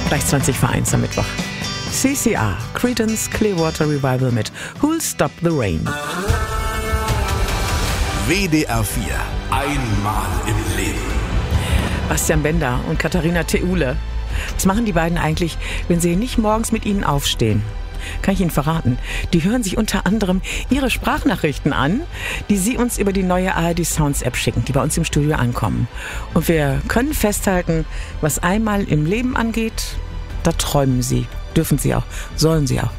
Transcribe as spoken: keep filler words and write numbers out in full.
Gleich zwanzig vor eins am Mittwoch. C C R, Creedence Clearwater Revival mit Who'll Stop the Rain. W D R vier. Einmal im Leben. Bastian Bender und Katharina Theule. Was machen die beiden eigentlich, wenn sie nicht morgens mit ihnen aufstehen? Kann ich Ihnen verraten. Die hören sich unter anderem ihre Sprachnachrichten an, die sie uns über die neue A R D Sounds App schicken, die bei uns im Studio ankommen. Und wir können festhalten, was einmal im Leben angeht, da träumen sie. Dürfen sie auch, sollen sie auch.